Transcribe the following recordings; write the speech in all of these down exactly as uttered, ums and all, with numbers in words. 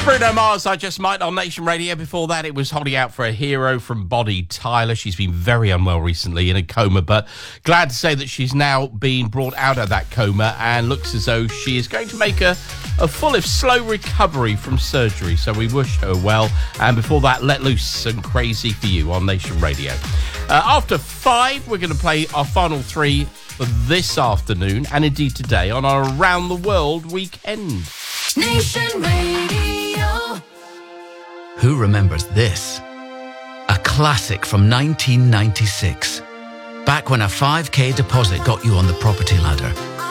Bruno Mars, I Just Might on Nation Radio. Before that, it was holding out for a hero from Bonnie Tyler. She's been very unwell recently, in a coma, but glad to say that she's now been brought out of that coma and looks as though she is going to make a, a full if slow recovery from surgery. So we wish her well. And before that, Let Loose and Crazy for You on Nation Radio. Uh, after five, we're going to play our final three for this afternoon and indeed today on our Around the World weekend. Nation Radio. Who remembers this? A classic from nineteen ninety-six. Back when a five K deposit got you on the property ladder.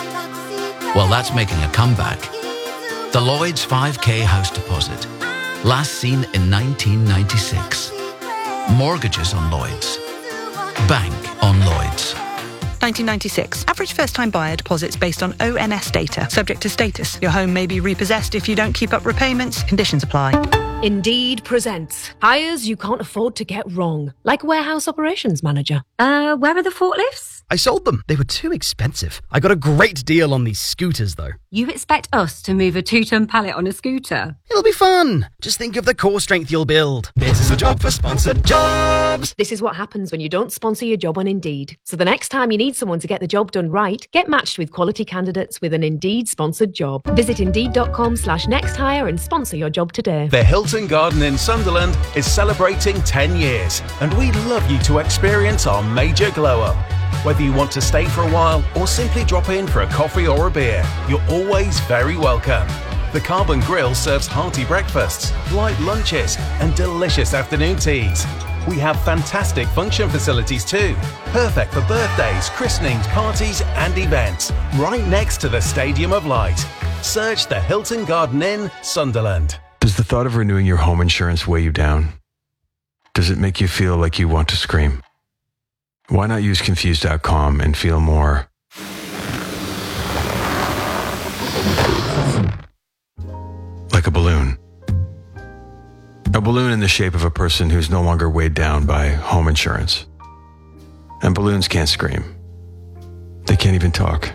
Well, that's making a comeback. The Lloyds five K house deposit. Last seen in nineteen ninety-six. Mortgages on Lloyds. Bank on Lloyds. nineteen ninety-six. Average first-time buyer deposits based on O N S data. Subject to status. Your home may be repossessed if you don't keep up repayments. Conditions apply. Indeed presents hires you can't afford to get wrong, like warehouse operations manager. Uh, where are the forklifts? I sold them. They were too expensive. I got a great deal on these scooters, though. You expect us to move a two-ton pallet on a scooter? It'll be fun. Just think of the core strength you'll build. This is a job for sponsored jobs. This is what happens when you don't sponsor your job on Indeed. So the next time you need someone to get the job done right, get matched with quality candidates with an Indeed-sponsored job. Visit Indeed.com slash next hire and sponsor your job today. The Hilton Garden in Sunderland is celebrating ten years, and we'd love you to experience our major glow-up. Whether you want to stay for a while or simply drop in for a coffee or a beer, you're always very welcome. The Carbon Grill serves hearty breakfasts, light lunches, and delicious afternoon teas. We have fantastic function facilities too, perfect for birthdays, christenings, parties, and events, right next to the Stadium of Light. Search the Hilton Garden Inn, Sunderland. Does the thought of renewing your home insurance weigh you down? Does it make you feel like you want to scream? Why not use Confused dot com and feel more like a balloon? A balloon in the shape of a person who's no longer weighed down by home insurance. And balloons can't scream. They can't even talk.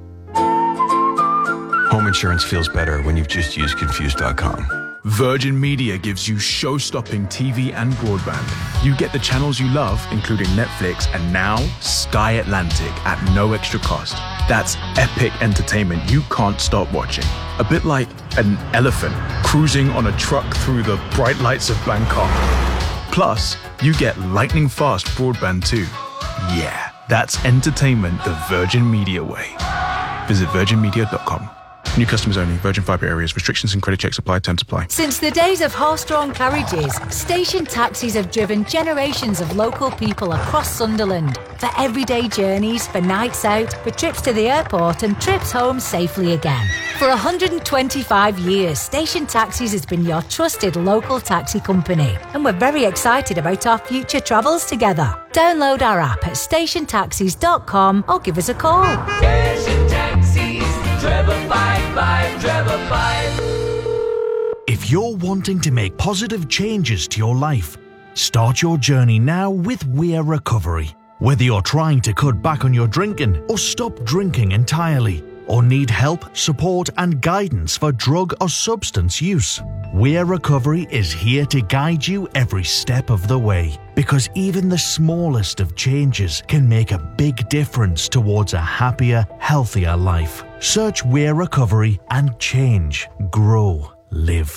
Home insurance feels better when you've just used Confused dot com. Virgin Media gives you show-stopping T V and broadband. You get the channels you love, including Netflix and now Sky Atlantic at no extra cost. That's epic entertainment you can't stop watching. A bit like an elephant cruising on a truck through the bright lights of Bangkok. Plus, you get lightning-fast broadband too. Yeah, that's entertainment the Virgin Media way. Visit virgin media dot com. New customers only. Virgin Fibre areas. Restrictions and credit checks apply. Terms apply. Since the days of horse-drawn carriages, station taxis have driven generations of local people across Sunderland for everyday journeys, for nights out, for trips to the airport and trips home safely again. For one hundred twenty-five years, Station Taxis has been your trusted local taxi company, and we're very excited about our future travels together. Download our app at station taxis dot com or give us a call. Station Taxis, Trevor five five, Trevor five. If you're wanting to make positive changes to your life, start your journey now with Weir Recovery. Whether you're trying to cut back on your drinking or stop drinking entirely, or need help, support and guidance for drug or substance use, Weir Recovery is here to guide you every step of the way, because even the smallest of changes can make a big difference towards a happier, healthier life. Search Weir Recovery and change, grow, live.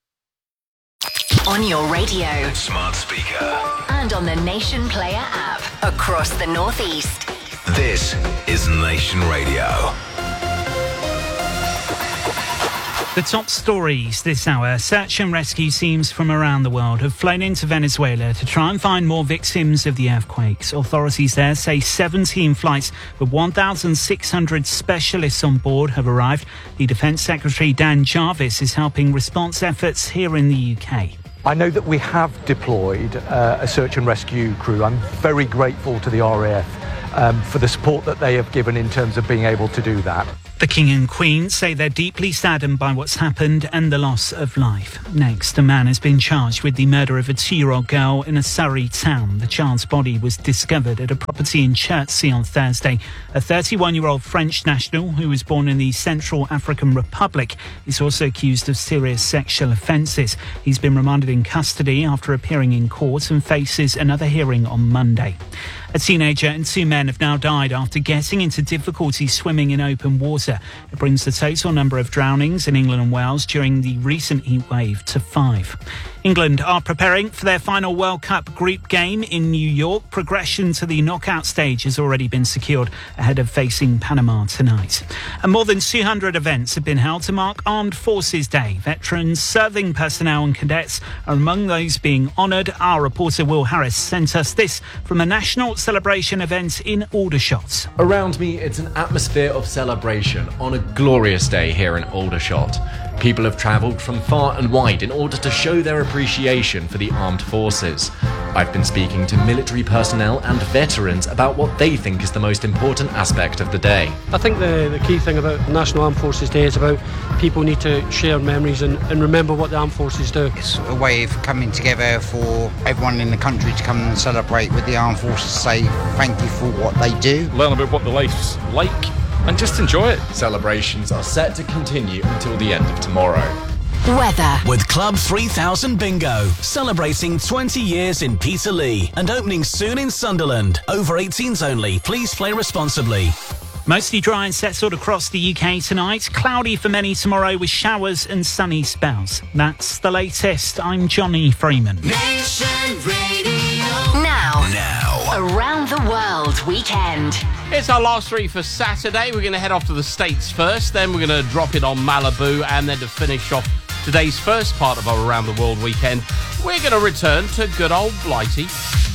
On your radio, smart speaker, and on the Nation Player app across the Northeast. This is Nation Radio. The top stories this hour. Search and rescue teams from around the world have flown into Venezuela to try and find more victims of the earthquakes. Authorities there say seventeen flights with one thousand six hundred specialists on board have arrived. The Defence Secretary Dan Jarvis is helping response efforts here in the U K. I know that we have deployed uh, a search and rescue crew. I'm very grateful to the R A F um, for the support that they have given in terms of being able to do that. The King and Queen say they're deeply saddened by what's happened and the loss of life. Next, a man has been charged with the murder of a two-year-old girl in a Surrey town. The child's body was discovered at a property in Chertsey on Thursday. A thirty-one-year-old French national who was born in the Central African Republic is also accused of serious sexual offences. He's been remanded in custody after appearing in court and faces another hearing on Monday. A teenager and two men have now died after getting into difficulty swimming in open water. It brings the total number of drownings in England and Wales during the recent heat wave to five. England are preparing for their final World Cup group game in New York. Progression to the knockout stage has already been secured ahead of facing Panama tonight. And more than two hundred events have been held to mark Armed Forces Day. Veterans, serving personnel and cadets are among those being honoured. Our reporter Will Harris sent us this from a national celebration event in Aldershot. Around me, it's an atmosphere of celebration on a glorious day here in Aldershot. People have travelled from far and wide in order to show their appreciation for the armed forces. I've been speaking to military personnel and veterans about what they think is the most important aspect of the day. I think the, the key thing about National Armed Forces Day is about people need to share memories and, and remember what the armed forces do. It's a way of coming together for everyone in the country to come and celebrate with the armed forces, say thank you for what they do. Learn about what the life's like and just enjoy it. Celebrations are set to continue until the end of tomorrow. Weather. With Club three thousand Bingo, celebrating twenty years in Peterlee and opening soon in Sunderland. Over eighteens only. Please play responsibly. Mostly dry and settled across the U K tonight. Cloudy for many tomorrow with showers and sunny spells. That's the latest. I'm Johnny Freeman. Nation Radio. Now. Now. Around the World Weekend. It's our last three for Saturday. We're going to head off to the States first, then we're going to drop it on Malibu, and then to finish off today's first part of our Around the World Weekend, we're going to return to good old Blighty.